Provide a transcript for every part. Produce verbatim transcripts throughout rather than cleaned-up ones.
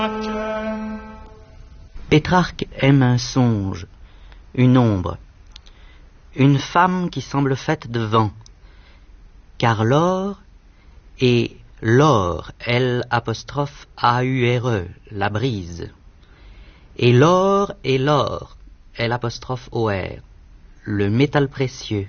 Pétrarque aime un songe, une ombre, une femme qui semble faite de vent, car l'or est l'or, L apostrophe A U R E, la brise, et l'or est l'or, L apostrophe O R, le métal précieux,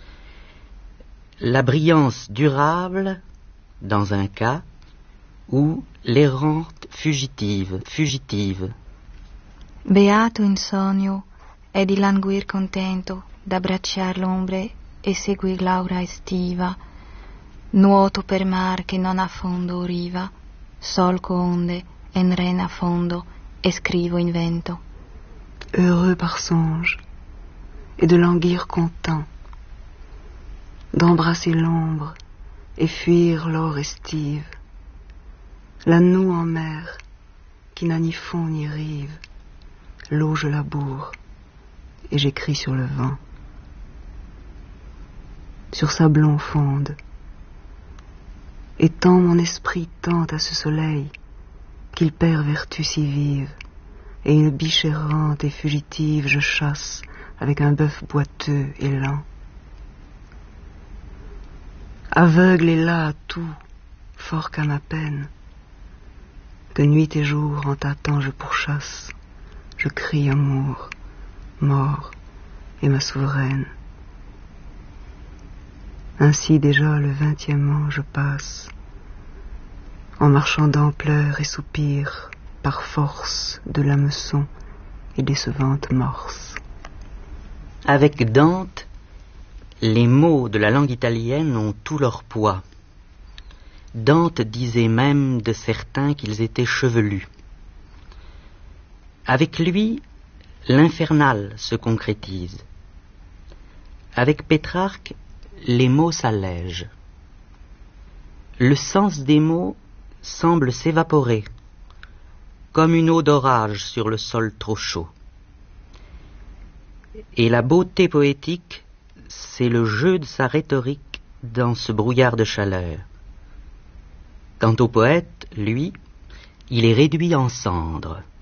la brillance durable dans un cas, ou l'errante fugitive, fugitive. Beato in sogno è di languir contento, d'abbracciar l'ombre e seguir l'aura estiva, nuoto per mar che non ha fondo o riva, solco onde en ren a fondo e scrivo in vento. Heureux par songe, et de languir content, d'embrasser l'ombre et fuir l'aure estive, la noue en mer qui n'a ni fond ni rive, l'eau je la bourre et j'écris sur le vent. Sur sablon fonde, et tant mon esprit tend à ce soleil qu'il perd vertu si vive, et une biche errante et fugitive je chasse avec un bœuf boiteux et lent. Aveugle et là à tout, fort qu'à ma peine, de nuit et jour en tâtant je pourchasse, je crie amour, mort et ma souveraine. Ainsi déjà le vingtième an je passe, en marchant d'ampleur et soupir, par force de l'hameçon et décevante morse. Avec Dante, les mots de la langue italienne ont tout leur poids. Dante disait même de certains qu'ils étaient chevelus. Avec lui, l'infernal se concrétise. Avec Pétrarque, les mots s'allègent. Le sens des mots semble s'évaporer, comme une eau d'orage sur le sol trop chaud. Et la beauté poétique, c'est le jeu de sa rhétorique dans ce brouillard de chaleur. Quant au poète, lui, il est réduit en cendres.